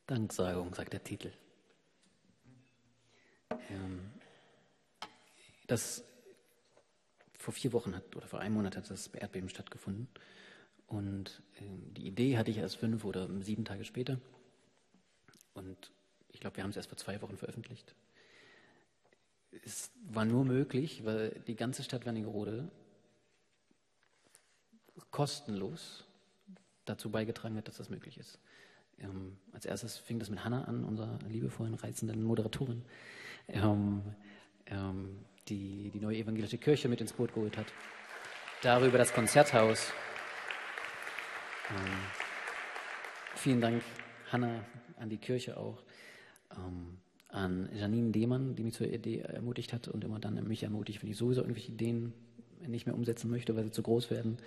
Danksagung, sagt der Titel. Das vor 4 Wochen oder vor einem Monat hat das Erdbeben stattgefunden. Und die Idee hatte ich erst 5 oder 7 Tage später. Und ich glaube, wir haben es erst vor 2 Wochen veröffentlicht. Es war nur möglich, weil die ganze Stadt Wernigerode kostenlos dazu beigetragen hat, dass das möglich ist. Als erstes fing das mit Hannah an, unserer liebevollen, reizenden Moderatorin, die die neue evangelische Kirche mit ins Boot geholt hat. Darüber das Konzerthaus. Vielen Dank, Hannah, an die Kirche auch. An Janine Dehmann, die mich zur Idee ermutigt hat und immer dann mich ermutigt, wenn ich sowieso irgendwelche Ideen nicht mehr umsetzen möchte, weil sie zu groß werden.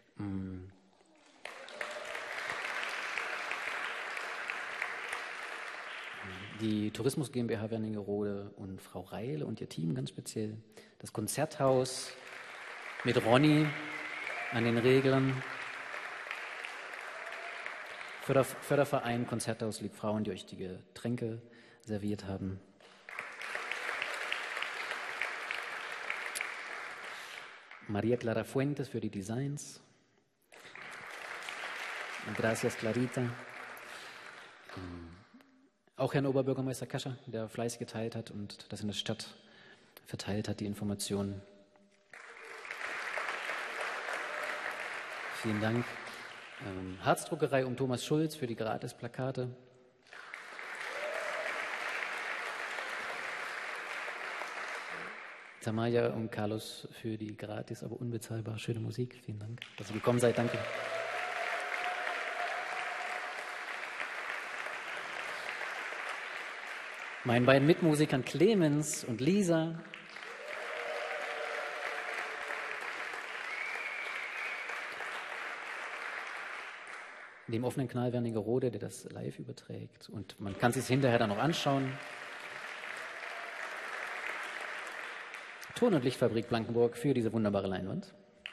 Die Tourismus GmbH Wernigerode und Frau Reil und ihr Team ganz speziell. Das Konzerthaus mit Ronny an den Reglern. Förderverein Konzerthaus Lieb Frauen, die euch die Getränke serviert haben. Maria Clara Fuentes für die Designs. Gracias, Clarita. Auch Herrn Oberbürgermeister Kascher, der fleißig geteilt hat und das in der Stadt verteilt hat, die Informationen. Vielen Dank. Harzdruckerei um Thomas Schulz für die Gratis-Plakate. Tamaya und Carlos für die gratis, aber unbezahlbar schöne Musik. Vielen Dank, dass ihr gekommen seid. Danke. Meinen beiden Mitmusikern Clemens und Lisa. Dem offenen Kanal Wernigerode, der das live überträgt. Und man kann es sich hinterher dann noch anschauen. Ton- und Lichtfabrik Blankenburg für diese wunderbare Leinwand.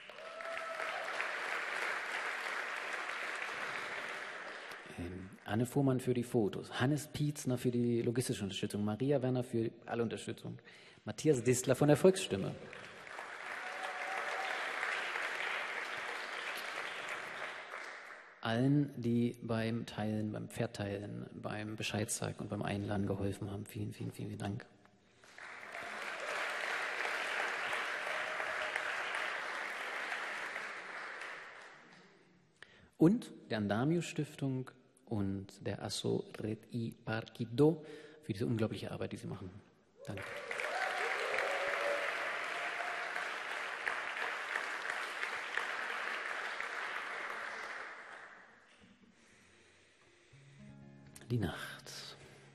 Anne Fuhrmann für die Fotos, Hannes Pietzner für die logistische Unterstützung, Maria Werner für alle Unterstützung, Matthias Distler von der Volksstimme. Allen, die beim Teilen, beim Verteilen, beim Bescheidsagen und beim Einladen geholfen haben. Vielen, vielen, vielen Dank. Und der Andamio Stiftung und der Asso Red I Parquido für diese unglaubliche Arbeit, die sie machen. Danke. Die Nacht.